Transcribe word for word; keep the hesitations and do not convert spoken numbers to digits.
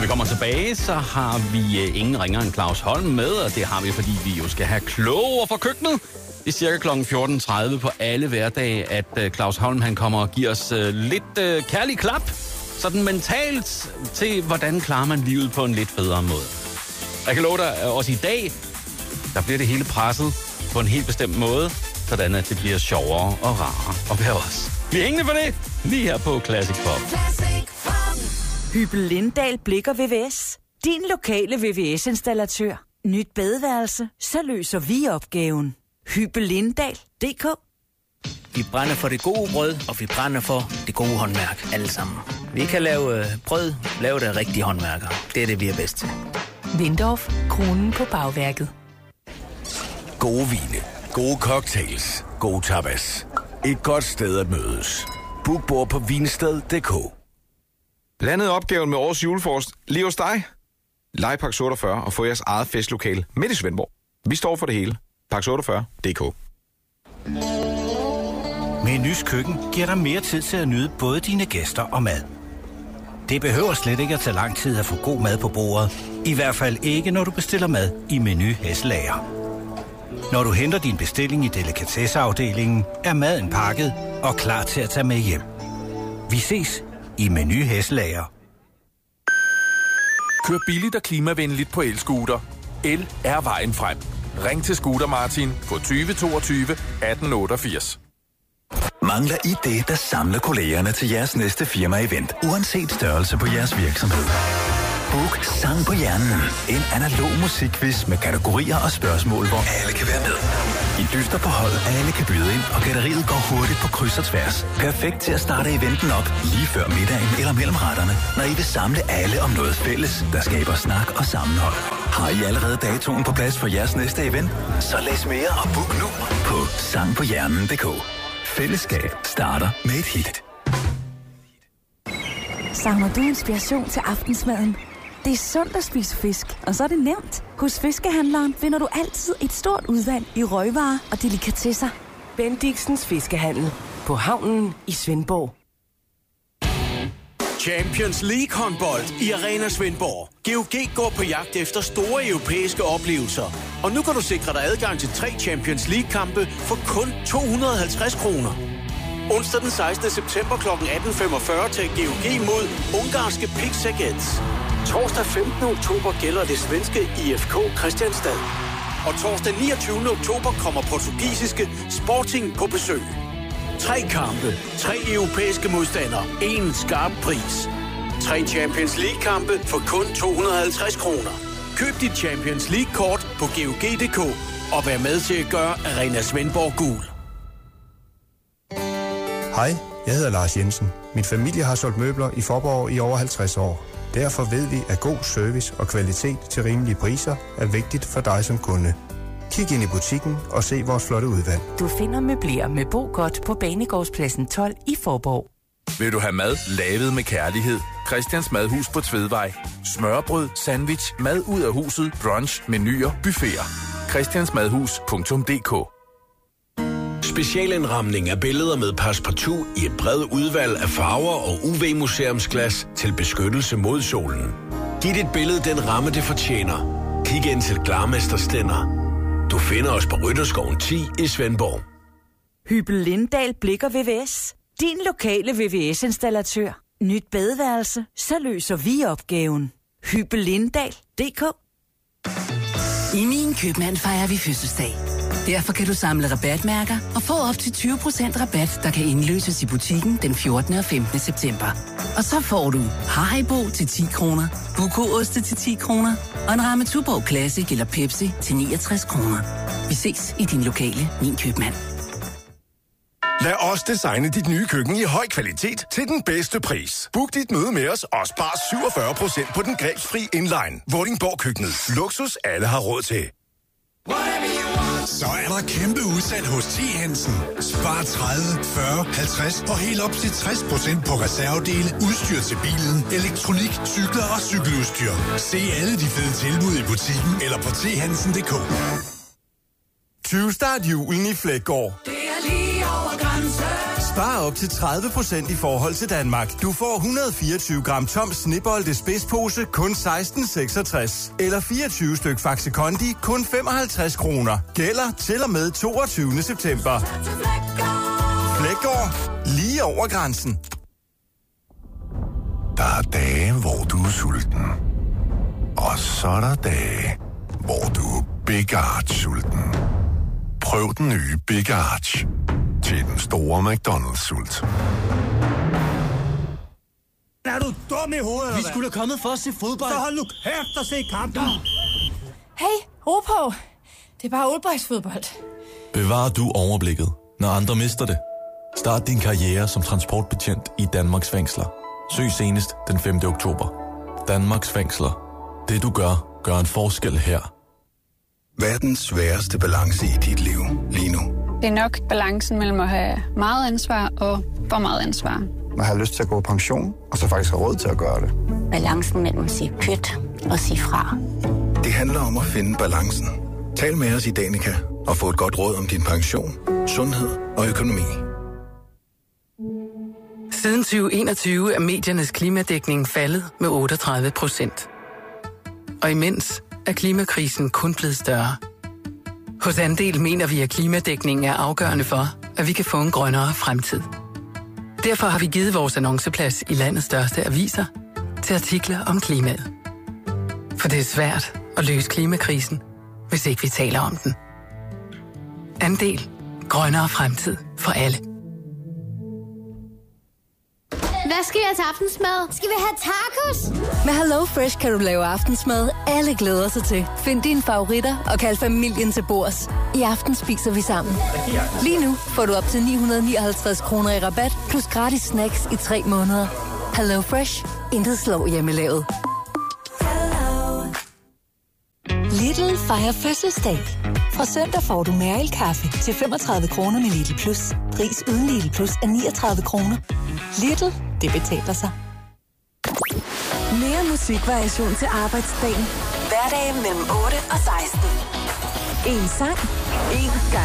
vi kommer tilbage, så har vi øh, ingen ringer end Claus Holm med, og det har vi, fordi vi jo skal have kloge fra køkkenet. Det er cirka klokken fjorten tredive på alle hverdage, at øh, Claus Holm han kommer og giver os øh, lidt øh, kærlig klap, sådan mentalt til, hvordan klarer man livet på en lidt federe måde. Jeg kan love dig, at også i dag, der bliver det hele presset på en helt bestemt måde, sådan at det bliver sjovere og rarere at være os. Vi er hængende for det, lige her på Classic Pop. Hyppel Lindahl Blikker V V S. Din lokale V V S-installatør. Nyt badeværelse, så løser vi opgaven. Hyppel Lindahl punktum d k. Vi brænder for det gode brød, og vi brænder for det gode håndværk, alle sammen. Vi kan lave øh, brød, lave det rigtige håndværkere. Det er det, vi er bedst til. Windorf, kronen på bagværket. Gode vine, gode cocktails, gode tapas. Et godt sted at mødes. Book bord på vinsted punktum d k. Landede opgaven med årets julefrokost lige hos dig? Lej Pax otteogfyrre og få jeres eget festlokale midt i Svendborg. Vi står for det hele. Pax otteogfyrre punktum d k. Menus Køkken giver dig mere tid til at nyde både dine gæster og mad. Det behøver slet ikke at tage lang tid at få god mad på bordet. I hvert fald ikke, når du bestiller mad i Menu Hesselager. Når du henter din bestilling i delikatesseafdelingen, er maden pakket og klar til at tage med hjem. Vi ses i Menu Hesselager. Kør billigt og klimavenligt på elscooter. El er vejen frem. Ring til Scooter Martin på tyve toogtyve atten otteogfirs. Mangler I det, der samler kollegerne til jeres næste firma-event, uanset størrelse på jeres virksomhed? Book Sang på Hjernen. En analog musikquiz med kategorier og spørgsmål, hvor alle kan være med. I dyster på hold, alle kan byde ind, og gætteriet går hurtigt på kryds og tværs. Perfekt til at starte eventen op lige før middagen eller mellem retterne, når I vil samle alle om noget fælles, der skaber snak og sammenhold. Har I allerede datoen på plads for jeres næste event? Så læs mere og book nu på sang på hjernen punktum d k. Fællesskab starter med et hit. Savner du inspiration til aftensmaden? Det er sundt at spise fisk, og så er det nemt. Hos Fiskehandleren finder du altid et stort udvalg i røgvarer og delikatesser. Bendixens Fiskehandel på havnen i Svendborg. Champions League håndbold i Arena Svendborg. G O G går på jagt efter store europæiske oplevelser. Og nu kan du sikre dig adgang til tre Champions League-kampe for kun to hundrede og halvtreds kroner. Onsdag den sekstende september kl. atten femogfyrre til G O G mod ungarske Pick Szeged. Torsdag femtende oktober gælder det svenske I F K Kristianstad. Og torsdag niogtyvende oktober kommer portugisiske Sporting på besøg. Tre kampe, tre europæiske modstandere, en skarp pris. Tre Champions League-kampe for kun to hundrede og halvtreds kroner. Køb dit Champions League-kort på G O G punktum d k og vær med til at gøre Arena Svendborg gul. Hej, jeg hedder Lars Jensen. Min familie har solgt møbler i Faaborg i over halvtreds år. Derfor ved vi, at god service og kvalitet til rimelige priser er vigtigt for dig som kunde. Kig ind i butikken og se vores flotte udvalg. Du finder møbler med Bo Godt på Banegårdspladsen tolv i Faaborg. Vil du have mad lavet med kærlighed? Christians Madhus på Tvedvej. Smørbrød, sandwich, mad ud af huset, brunch, menuer, buffeter. christiansmadhus punktum d k. Specialindramning af billeder med passepartout i et bredt udvalg af farver og U V-museumsglas til beskyttelse mod solen. Giv dit billede den ramme, det fortjener. Kig ind til Glarmester Stænder. Du finder os på Rytterskoven ti i Svendborg. Hyppel Lindahl Blikker V V S. Din lokale V V S-installatør. Nyt badeværelse, så løser vi opgaven. Hyppel Lindahl punktum d k. I Min Købmand fejrer vi fødselsdag. Derfor kan du samle rabatmærker og få op til tyve procent rabat, der kan indløses i butikken den fjortende og femtende september. Og så får du Haribo til ti kroner, Buko-oste til ti kroner og en ramme Tuborg Classic eller Pepsi til niogtres kroner. Vi ses i din lokale Min Købmand. Lad os designe dit nye køkken i høj kvalitet til den bedste pris. Book dit møde med os og spar syvogfyrre procent på den grebsfri inline. Vordingborg Køkkenet. Luksus alle har råd til. Så er der kæmpe udsalg hos T. Hansen. Spar tredive, fyrre, halvtreds og helt op til tres procent på reservedele, udstyr til bilen, elektronik, cykler og cykeludstyr. Se alle de fede tilbud i butikken eller på t hansen punktum d k. tyve start julen i Flækgaard. Det er lige over grænsen. Spar op til tredive procent i forhold til Danmark. Du får et hundrede og fireogtyve gram tom Snibolde spidspose kun seksten seksogtres. Eller fireogtyve styk Faxe Kondi kun femoghalvtreds kroner. Gælder til og med toogtyvende september. Flækgaard. Lige over grænsen. Der er dage, hvor du er sulten. Og så er der dage, hvor du er Big Arch-sulten. Prøv den nye Big Arch til den store McDonald's-sult. Er du dum i hovedet? Vi skulle have kommet for at se fodbold. Så hold nu kæft og se kampen. Hey, ro på. Det er bare oldboysfodbold. Bevar du overblikket, når andre mister det. Start din karriere som transportbetjent i Danmarks fængsler. Søg senest den femte oktober. Danmarks fængsler. Det du gør, gør en forskel her. Hvad er den sværeste balance i dit liv lige nu? Det er nok balancen mellem at have meget ansvar og for meget ansvar. Man har lyst til at gå på pension, og så faktisk har råd til at gøre det. Balancen mellem at sige pyt og sige fra. Det handler om at finde balancen. Tal med os i Danica og få et godt råd om din pension, sundhed og økonomi. Siden tyve enogtyve er mediernes klimadækning faldet med otteogtredive procent. Og imens er klimakrisen kun blevet større. Hos Andel mener vi, at klimadækningen er afgørende for, at vi kan få en grønnere fremtid. Derfor har vi givet vores annonceplads i landets største aviser til artikler om klimaet. For det er svært at løse klimakrisen, hvis ikke vi taler om den. Andel. Grønnere fremtid for alle. Hvad skal vi have til aftensmad? Skal vi have tacos? Med Hello Fresh kan du lave aftensmad, alle glæder sig til. Find dine favoritter og kald familien til bords. I aften spiser vi sammen. Lige nu får du op til ni hundrede nioghalvtreds kroner i rabat, plus gratis snacks i tre måneder. Hello Fresh. Intet slår hjemmelavet. Lidl fejrer fødselsdag. Fra søndag får du Mærel-kaffe til femogtredive kroner med Lidl Plus. Pris uden Lidl Plus er niogtredive kroner. Lidl, det betaler sig. Mere musikvariation til arbejdsdagen. Hverdage mellem otte og seksten. En sang, en gang.